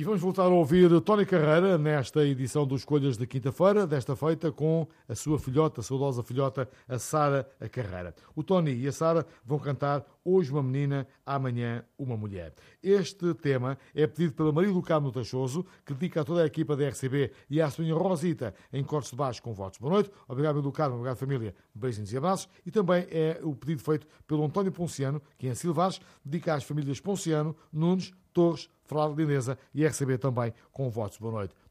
E vamos voltar a ouvir Tony Carreira nesta edição do Escolhas de quinta-feira, desta feita com a sua filhota, a saudosa filhota, a Sara Carreira. O Tony e a Sara vão cantar Hoje uma menina, amanhã uma mulher. Este tema é pedido pela Maria do Carmo Tachoso, que dedica a toda a equipa da RCB e à sua Rosita em Cortes de Baixo com votos. Boa noite, obrigado Maria do Carmo, obrigado família, beijinhos e abraços. E também é o pedido feito pelo António Ponciano, que em Silvares dedica às famílias Ponciano, Nunes, Torres, Frade Lindeza e RCB também com votos. Boa noite.